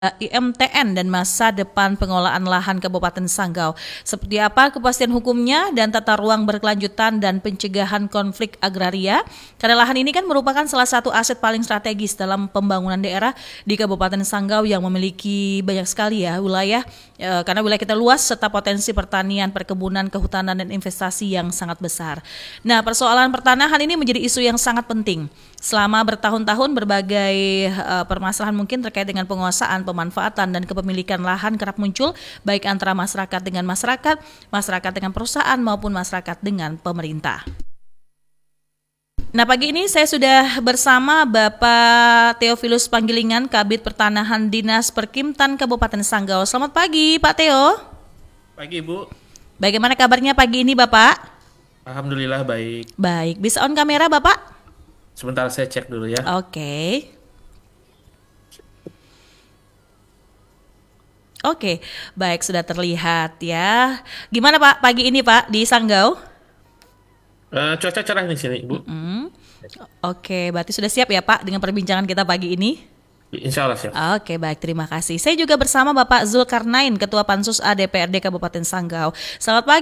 IMTN dan masa depan pengelolaan lahan Kabupaten Sanggau. Seperti apa kepastian hukumnya dan tata ruang berkelanjutan dan pencegahan konflik agraria? Karena lahan ini kan merupakan salah satu aset paling strategis dalam pembangunan daerah di Kabupaten Sanggau yang memiliki banyak sekali ya wilayah, karena wilayah kita luas serta potensi pertanian, perkebunan, kehutanan dan investasi yang sangat besar. Nah, persoalan pertanahan ini menjadi isu yang sangat penting. Selama bertahun-tahun berbagai permasalahan mungkin terkait dengan penguasaan, pemanfaatan dan kepemilikan lahan kerap muncul baik antara masyarakat dengan masyarakat, masyarakat dengan perusahaan maupun masyarakat dengan pemerintah. Nah, pagi ini saya sudah bersama Bapak Theophilus Panggilingan, Kabid Pertanahan Dinas Perkimtan Kabupaten Sanggau. Selamat pagi Pak Theo. Pagi Ibu. Bagaimana kabarnya pagi ini Bapak? Alhamdulillah baik. Baik, bisa on kamera Bapak? Sebentar saya cek dulu ya. Oke, baik, sudah terlihat ya. Gimana Pak pagi ini Pak di Sanggau? Cuaca cerah di sini Ibu. Oke, berarti sudah siap ya Pak dengan perbincangan kita pagi ini? Insya Allah siap. Oke, baik, terima kasih. Saya juga bersama Bapak Zulkarnain, Ketua Pansus A DPRD Kabupaten Sanggau. Selamat pagi.